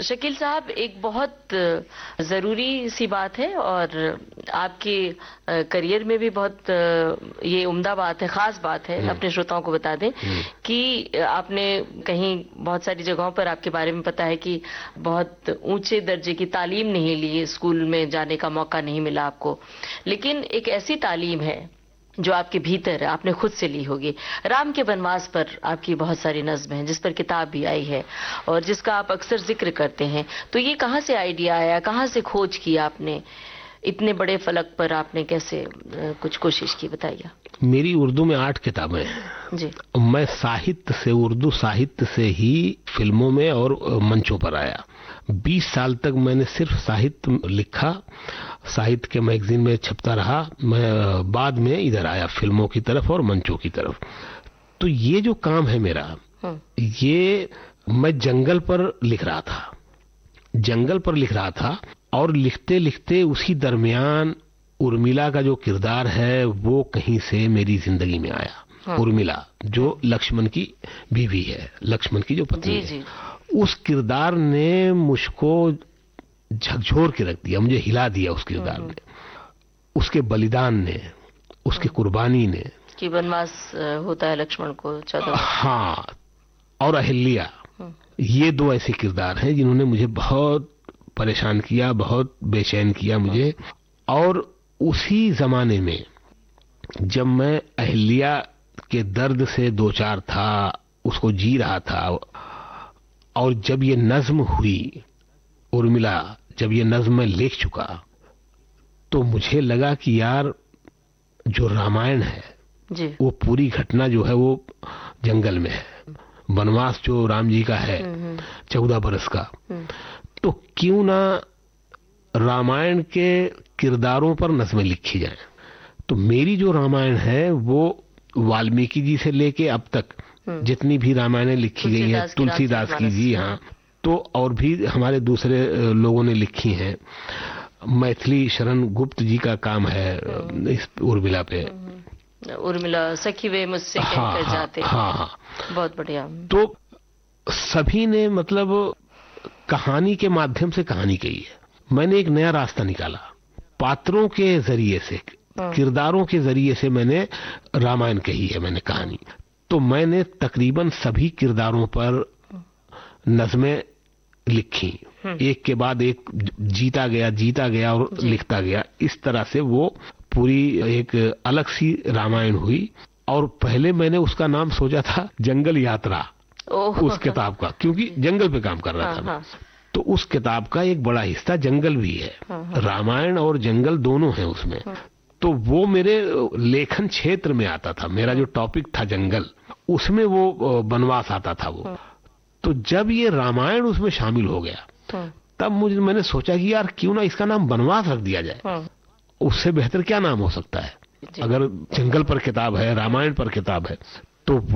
शकील साहब, एक बहुत ज़रूरी सी बात है और आपके करियर में भी बहुत ये उम्दा बात है, ख़ास बात है। अपने श्रोताओं को बता दें कि आपने कहीं बहुत सारी जगहों पर आपके बारे में पता है कि बहुत ऊंचे दर्जे की तालीम नहीं ली, स्कूल में जाने का मौका नहीं मिला आपको, लेकिन एक ऐसी तालीम है जो आपके भीतर है, आपने खुद से ली होगी। राम के वनवास पर आपकी बहुत सारी नज़्म हैं, जिस पर किताब भी आई है और जिसका आप अक्सर जिक्र करते हैं। तो ये कहाँ से आइडिया आया, कहाँ से खोज की आपने, इतने बड़े फलक पर आपने कैसे कुछ कोशिश की, बताइए। मेरी उर्दू में 8 किताबें हैं जी। मैं साहित्य से, उर्दू साहित्य से ही फिल्मों में और मंचों पर आया। 20 साल तक मैंने सिर्फ साहित्य लिखा, साहित्य के मैगजीन में छपता रहा। मैं बाद में इधर आया फिल्मों की तरफ और मंचों की तरफ। तो ये जो काम है मेरा, ये मैं जंगल पर लिख रहा था और लिखते लिखते उसी दरमियान उर्मिला का जो किरदार है वो कहीं से मेरी जिंदगी में आया। उर्मिला जो लक्ष्मण की बीवी है, लक्ष्मण की जो पत्नी है, उस किरदार ने मुझको झकझोर के रख दिया, मुझे हिला दिया उस किरदार ने, उसके बलिदान ने, उसकी कुर्बानी ने कि वनवास होता है लक्ष्मण को 14। हाँ, और अहिल्या, ये 2 ऐसे किरदार हैं जिन्होंने मुझे बहुत परेशान किया, बहुत बेचैन किया मुझे। और उसी जमाने में जब मैं अहिल्या के दर्द से 2-4 था, उसको जी रहा था, और जब ये नज्म हुई उर्मिला, जब ये नज्म मैं लिख चुका, तो मुझे लगा कि यार जो रामायण है जी, वो पूरी घटना जो है वो जंगल में है। वनवास जो राम जी का है 14 बरस का, तो क्यों ना रामायण के किरदारों पर नज़में लिखी जाएं। तो मेरी जो रामायण है वो वाल्मीकि जी से लेके अब तक जितनी भी रामायणें लिखी गई है, तुलसीदास की जी, हाँ, तो और भी हमारे दूसरे लोगों ने लिखी हैं। मैथिली शरण गुप्त जी का काम है इस उर्मिला पे। उर्मिला सखी वे मुझसे कहकर जाते। हाँ, बहुत बढ़िया। तो सभी ने मतलब कहानी के माध्यम से कहानी कही है। मैंने एक नया रास्ता निकाला, पात्रों के जरिए से, किरदारों के जरिए से मैंने रामायण कही है, मैंने कहानी। तो मैंने तकरीबन सभी किरदारों पर नज़में लिखी, एक के बाद एक जीता गया और लिखता गया। इस तरह से वो पूरी एक अलग सी रामायण हुई। और पहले मैंने उसका नाम सोचा था जंगल यात्रा, उस किताब का, क्योंकि जंगल पे काम कर रहा था मैं। तो उस किताब का एक बड़ा हिस्सा जंगल भी है, रामायण और जंगल दोनों हैं उसमें। तो वो मेरे लेखन क्षेत्र में आता था, मेरा जो टॉपिक था जंगल, उसमें वो वनवास आता था वो। तो जब ये रामायण उसमें शामिल हो गया, तब मैंने सोचा कि यार क्यों ना इसका नाम वनवास रख दिया जाए। उससे बेहतर क्या नाम हो सकता है। अगर जंगल पर किताब है, रामायण पर किताब है, तो